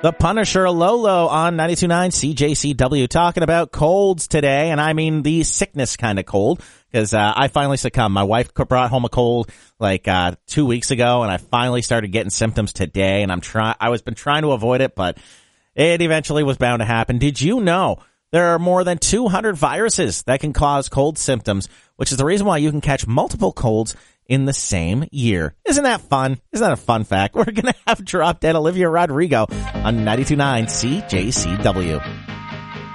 The Punisher Lolo on 92.9 CJCW talking about colds today, and I mean the sickness kind of cold, because I finally succumbed. My wife brought home a cold like 2 weeks ago, and I finally started getting symptoms today, and I was been trying to avoid it, but it eventually was bound to happen. Did you know there are more than 200 viruses that can cause cold symptoms, which is the reason why you can catch multiple colds in the same year? Isn't that fun? Isn't that a fun fact? We're going to have Drop Dead Olivia Rodrigo on 92.9 CJCW.